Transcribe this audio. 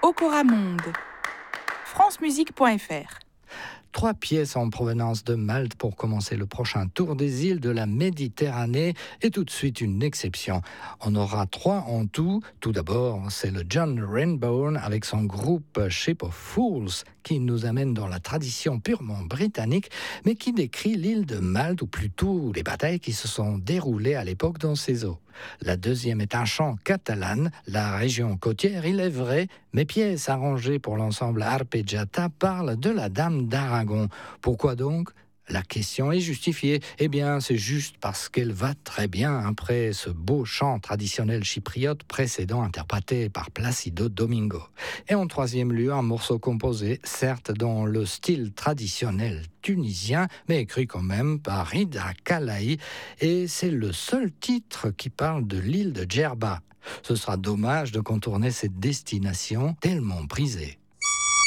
Okora Monde. francemusique.fr. 3 pièces en provenance de Malte pour commencer le prochain tour des îles de la Méditerranée et tout de suite une exception. On aura 3 en tout. Tout d'abord, c'est le John Renbourn avec son groupe Ship of Fools qui nous amène dans la tradition purement britannique mais qui décrit l'île de Malte ou plutôt les batailles qui se sont déroulées à l'époque dans ses eaux. La deuxième est un chant catalan, la région côtière, il est vrai, mes pièces arrangées pour l'ensemble Arpeggiata parlent de la Dame d'Aragon. Pourquoi donc ? La question est justifiée. Eh bien, c'est juste parce qu'elle va très bien après ce beau chant traditionnel chypriote précédent interprété par Placido Domingo. Et en troisième lieu, un morceau composé, certes dans le style traditionnel tunisien, mais écrit quand même par Rida Kalaï. Et c'est le seul titre qui parle de l'île de Djerba. Ce sera dommage de contourner cette destination tellement prisée.